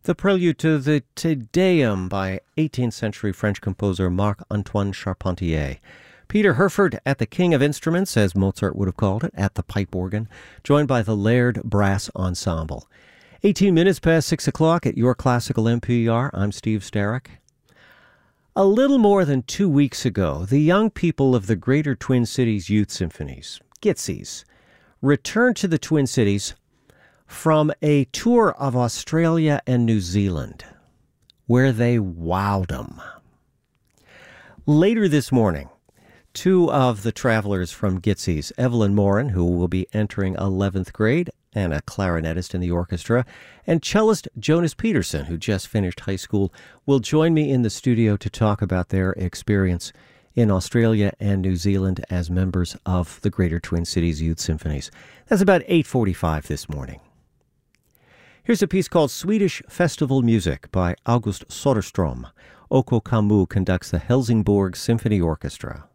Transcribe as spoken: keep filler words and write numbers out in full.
The prelude to the Te Deum by eighteenth century French composer Marc-Antoine Charpentier. Peter Herford at the King of Instruments, as Mozart would have called it, at the pipe organ, joined by the Laird Brass Ensemble. eighteen minutes past six o'clock at your Classical N P R. I'm Steve Starrick. A little more than two weeks ago, the young people of the Greater Twin Cities Youth Symphonies, GITSYs, returned to the Twin Cities from a tour of Australia and New Zealand, where they wowed them. Later this morning, two of the travelers from GITSYs, Evelyn Morin, who will be entering eleventh grade and a clarinetist in the orchestra, and cellist Jonas Peterson, who just finished high school, will join me in the studio to talk about their experience in Australia and New Zealand as members of the Greater Twin Cities Youth Symphonies. That's about eight forty-five this morning. Here's a piece called Swedish Festival Music by August Soderstrom. Oko Kammu conducts the Helsingborg Symphony Orchestra.